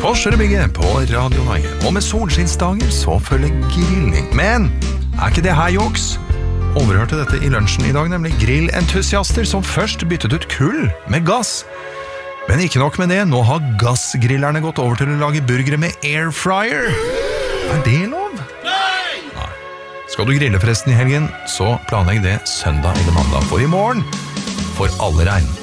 Forsørebygget på Radio Norge. Og med solskinnsdager så følger grilling. Men er ikke det her joks? Overhørte dette i lunsjen i dag, nemlig grillentusiaster som først byttet ut kull med gass. Men ikke nok med det, nå har gassgrillerne gått over til å lage burgere med airfryer. Er det lov? Nei! Skal du grille forresten i helgen, så planlegg det søndag eller mandag. For i morgen får alle regn.